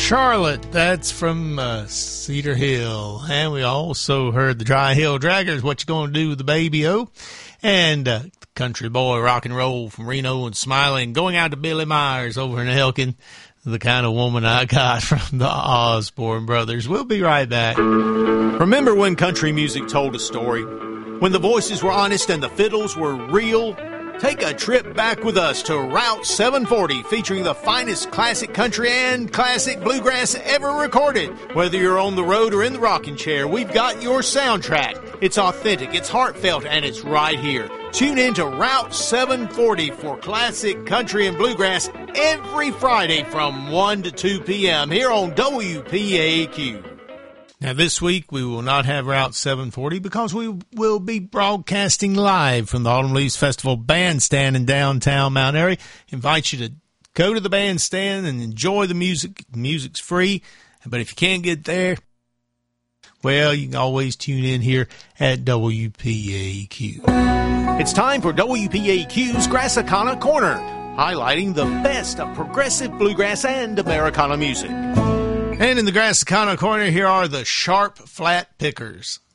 Charlotte, that's from Cedar Hill. And we also heard the Dry Hill Draggers, What You Gonna Do with the Baby-O. And Country Boy Rock and Roll from Reno and Smiling, going out to Billy Myers over in Elkin, The Kind of Woman I Got, from the Osborne Brothers. We'll be right back. Remember when country music told a story? When the voices were honest and the fiddles were real? Take a trip back with us to Route 740, featuring the finest classic country and classic bluegrass ever recorded. Whether you're on the road or in the rocking chair, we've got your soundtrack. It's authentic, it's heartfelt, and it's right here. Tune in to Route 740 for classic country and bluegrass every Friday from 1 to 2 p.m. here on WPAQ. Now, this week, we will not have Route 740 because we will be broadcasting live from the Autumn Leaves Festival Bandstand in downtown Mount Airy. Invite you to go to the bandstand and enjoy the music. The music's free, but if you can't get there, well, you can always tune in here at WPAQ. It's time for WPAQ's Grassicana Corner, highlighting the best of progressive bluegrass and Americana music. And in the Grassicana Corner, here are the Sharp Flat Pickers.